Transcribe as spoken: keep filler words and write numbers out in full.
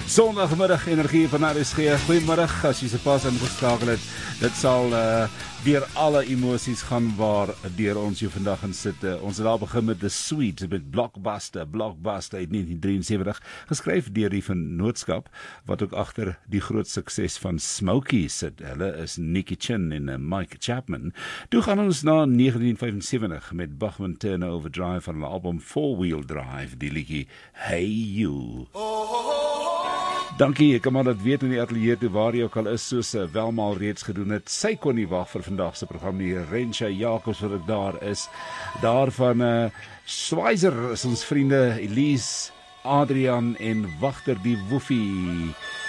Sondagmiddag energie van R S G. Goeiemiddag, as jy se pas ingeskakel het. Dit sal uh, deur alle emosies gaan waar deur ons hier vandag in sit. Uh, ons het daar begin met The Sweet, met Blockbuster, Blockbuster uit negentien drieënsewentig, geskryf deur die Vennootskap, wat ook agter die groot sukses van Smokey sit. Hulle is Nicky Chin en uh, Mike Chapman. Toe gaan ons na negentien vyfensewentig met Bachman Turner Overdrive van hulle album Four Wheel Drive, die liedjie Hey You. Dankie, ek kan maar dat weet in die atelier toe waar jy ook al is, soos uh, Welma al reeds gedoen het. Sy kon nie wag vir vandag se program nie. Rensha Jacobs wat ek daar is. Daar van uh, Schweizer is ons vriende Elise, Adrian en Wagter die Woefie.